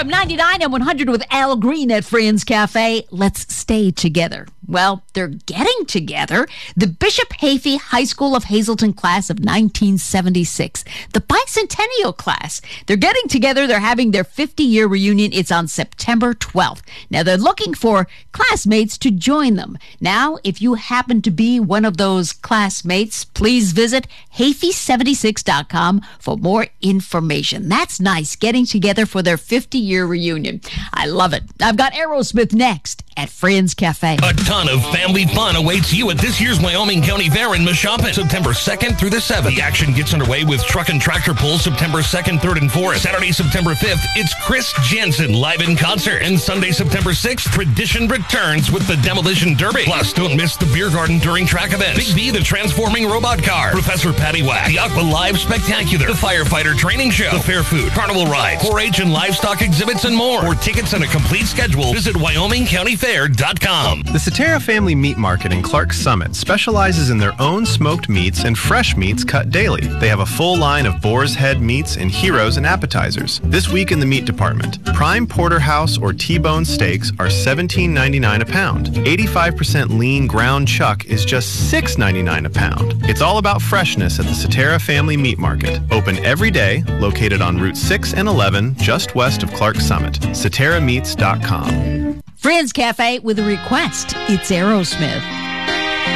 FM 99 and 100 with Al Green at Friends Cafe. Let's stay together. Well, they're getting together. The Bishop Hafey High School of Hazleton class of 1976, the bicentennial class. They're getting together. They're having their 50-year reunion. It's on September 12th. Now, they're looking for classmates to join them. Now, if you happen to be one of those classmates, please visit Hafey76.com for more information. That's nice, getting together for their 50-year reunion. I love it. I've got Aerosmith next at Friends Cafe. A ton of family fun awaits you at this year's Wyoming County Fair in Mashopin, September 2nd through the 7th. The action gets underway with truck and tractor pulls September 2nd, 3rd, and 4th. Saturday, September 5th, it's Chris Jensen live in concert. And Sunday, September 6th, Tradition returns with the Demolition Derby. Plus, don't miss the beer garden during track events. Big B, the transforming robot car. Professor Patty Whack. The Aqua Live Spectacular. The Firefighter Training Show. The Fair Food. Carnival rides. 4-H and livestock exhibits and more. For tickets and a complete schedule, visit WyomingCountyFair.com. The Cetera Family Meat Market in Clarks Summit specializes in their own smoked meats and fresh meats cut daily. They have a full line of boar's head meats and heroes and appetizers. This week in the meat department, prime porterhouse or T-bone steaks are $17.99 a pound. 85% lean ground chuck is just $6.99 a pound. It's all about freshness at the Cetera Family Meat Market. Open every day, located on Route 6 and 11, just west of Clarks Summit. CeteraMeats.com. Friends Cafe with a request. It's Aerosmith.